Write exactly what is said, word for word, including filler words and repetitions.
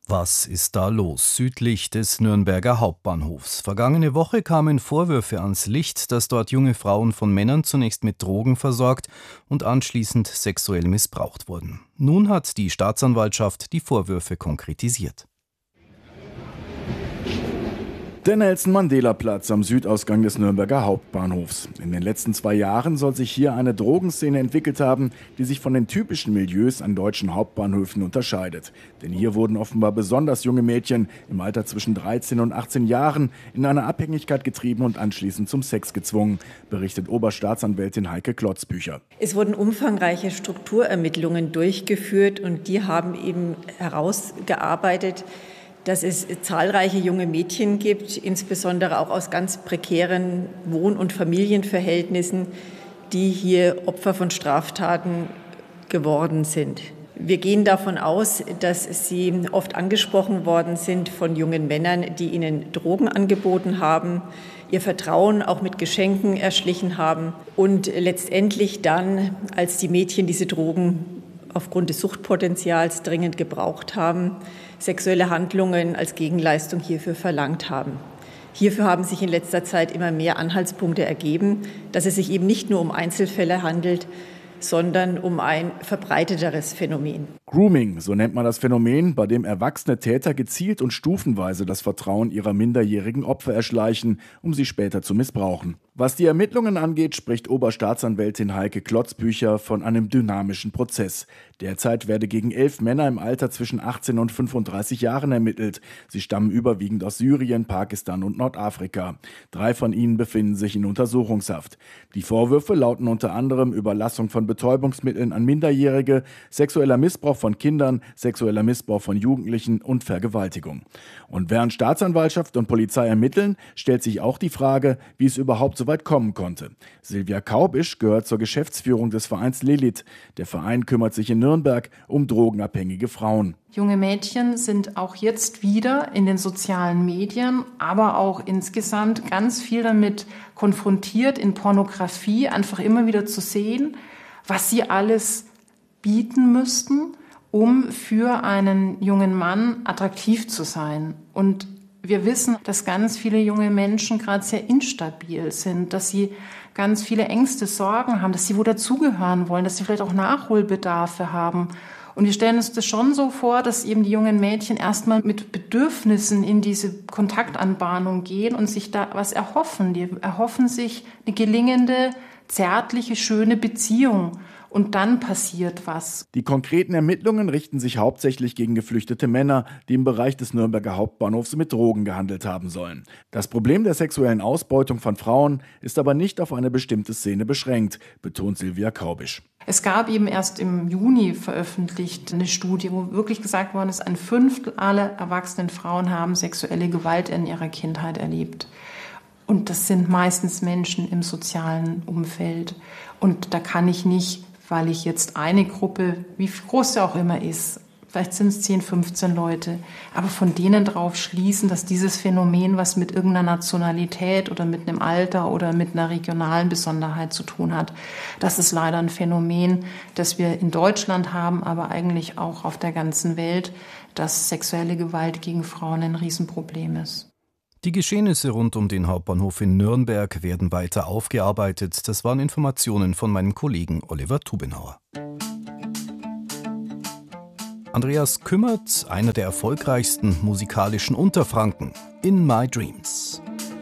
Was ist da los südlich des Nürnberger Hauptbahnhofs? Vergangene Woche kamen Vorwürfe ans Licht, dass dort junge Frauen von Männern zunächst mit Drogen versorgt und anschließend sexuell missbraucht wurden. Nun hat die Staatsanwaltschaft die Vorwürfe konkretisiert. Der Nelson-Mandela-Platz am Südausgang des Nürnberger Hauptbahnhofs. In den letzten zwei Jahren soll sich hier eine Drogenszene entwickelt haben, die sich von den typischen Milieus an deutschen Hauptbahnhöfen unterscheidet. Denn hier wurden offenbar besonders junge Mädchen im Alter zwischen dreizehn und achtzehn Jahren in eine Abhängigkeit getrieben und anschließend zum Sex gezwungen, berichtet Oberstaatsanwältin Heike Klotzbücher. Es wurden umfangreiche Strukturermittlungen durchgeführt und die haben eben herausgearbeitet, dass es zahlreiche junge Mädchen gibt, insbesondere auch aus ganz prekären Wohn- und Familienverhältnissen, die hier Opfer von Straftaten geworden sind. Wir gehen davon aus, dass sie oft angesprochen worden sind von jungen Männern, die ihnen Drogen angeboten haben, ihr Vertrauen auch mit Geschenken erschlichen haben und letztendlich dann, als die Mädchen diese Drogen aufgrund des Suchtpotenzials dringend gebraucht haben, sexuelle Handlungen als Gegenleistung hierfür verlangt haben. Hierfür haben sich in letzter Zeit immer mehr Anhaltspunkte ergeben, dass es sich eben nicht nur um Einzelfälle handelt, sondern um ein verbreiteteres Phänomen. Grooming, so nennt man das Phänomen, bei dem erwachsene Täter gezielt und stufenweise das Vertrauen ihrer minderjährigen Opfer erschleichen, um sie später zu missbrauchen. Was die Ermittlungen angeht, spricht Oberstaatsanwältin Heike Klotzbücher von einem dynamischen Prozess. Derzeit werde gegen elf Männer im Alter zwischen achtzehn und fünfunddreißig Jahren ermittelt. Sie stammen überwiegend aus Syrien, Pakistan und Nordafrika. Drei von ihnen befinden sich in Untersuchungshaft. Die Vorwürfe lauten unter anderem Überlassung von Betäubungsmitteln an Minderjährige, sexueller Missbrauch von Kindern, sexueller Missbrauch von Jugendlichen und Vergewaltigung. Und während Staatsanwaltschaft und Polizei ermitteln, stellt sich auch die Frage, wie es überhaupt so weit kommen konnte. Silvia Kaubisch gehört zur Geschäftsführung des Vereins Lilith. Der Verein kümmert sich in Nürnberg um drogenabhängige Frauen. Junge Mädchen sind auch jetzt wieder in den sozialen Medien, aber auch insgesamt ganz viel damit konfrontiert, in Pornografie einfach immer wieder zu sehen, was sie alles bieten müssten, um für einen jungen Mann attraktiv zu sein. Und wir wissen, dass ganz viele junge Menschen gerade sehr instabil sind, dass sie ganz viele Ängste, Sorgen haben, dass sie wo dazugehören wollen, dass sie vielleicht auch Nachholbedarfe haben. Und wir stellen uns das schon so vor, dass eben die jungen Mädchen erstmal mit Bedürfnissen in diese Kontaktanbahnung gehen und sich da was erhoffen. Die erhoffen sich eine gelingende, zärtliche, schöne Beziehung. Und dann passiert was. Die konkreten Ermittlungen richten sich hauptsächlich gegen geflüchtete Männer, die im Bereich des Nürnberger Hauptbahnhofs mit Drogen gehandelt haben sollen. Das Problem der sexuellen Ausbeutung von Frauen ist aber nicht auf eine bestimmte Szene beschränkt, betont Silvia Kaubisch. Es gab eben erst im Juni veröffentlicht eine Studie, wo wirklich gesagt worden ist, ein Fünftel aller erwachsenen Frauen haben sexuelle Gewalt in ihrer Kindheit erlebt. Und das sind meistens Menschen im sozialen Umfeld. Und da kann ich nicht, weil ich jetzt eine Gruppe, wie groß sie auch immer ist, vielleicht sind es zehn, fünfzehn Leute, aber von denen drauf schließen, dass dieses Phänomen was mit irgendeiner Nationalität oder mit einem Alter oder mit einer regionalen Besonderheit zu tun hat. Das ist leider ein Phänomen, das wir in Deutschland haben, aber eigentlich auch auf der ganzen Welt, dass sexuelle Gewalt gegen Frauen ein Riesenproblem ist. Die Geschehnisse rund um den Hauptbahnhof in Nürnberg werden weiter aufgearbeitet. Das waren Informationen von meinem Kollegen Oliver Tubenauer. Andreas Kümmert, einer der erfolgreichsten musikalischen Unterfranken, In My Dreams.